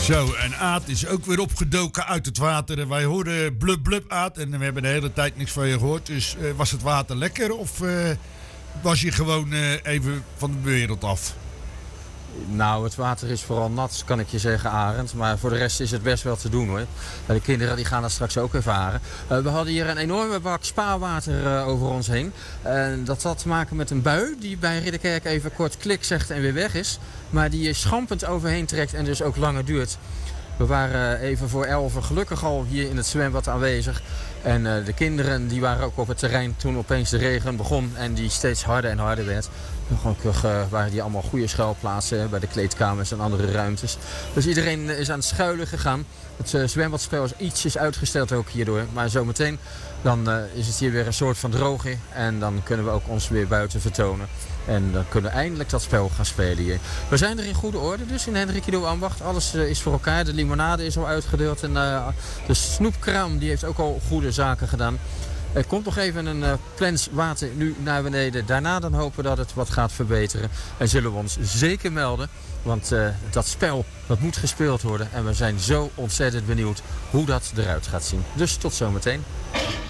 Zo, en Aad is ook weer opgedoken uit het water. En wij hoorden blub blub Aad en we hebben de hele tijd niks van je gehoord. Dus was het water lekker of was je gewoon even van de wereld af? Nou, het water is vooral nat, kan ik je zeggen, Arend. Maar voor de rest is het best wel te doen, hoor. De kinderen die gaan dat straks ook ervaren. We hadden hier een enorme bak spaarwater over ons heen. Dat had te maken met een bui die bij Ridderkerk even kort klik zegt en weer weg is. Maar die schampend overheen trekt en dus ook langer duurt. We waren even voor 11 gelukkig al hier in het zwembad aanwezig. En de kinderen die waren ook op het terrein toen opeens de regen begon en die steeds harder en harder werd. Gelukkig waren die allemaal goede schuilplaatsen bij de kleedkamers en andere ruimtes. Dus iedereen is aan het schuilen gegaan. Het zwembadspel is ietsjes uitgesteld ook hierdoor. Maar zometeen dan is het hier weer een soort van droogte. En dan kunnen we ook ons weer buiten vertonen. En dan kunnen we eindelijk dat spel gaan spelen hier. We zijn er in goede orde dus in Hendrik Ido Ambacht. Alles is voor elkaar. De limonade is al uitgedeeld. En de snoepkraam die heeft ook al goede zaken gedaan. Er komt nog even een plens water nu naar beneden. Daarna dan hopen we dat het wat gaat verbeteren. En zullen we ons zeker melden. Want dat spel dat moet gespeeld worden. En we zijn zo ontzettend benieuwd hoe dat eruit gaat zien. Dus tot zometeen.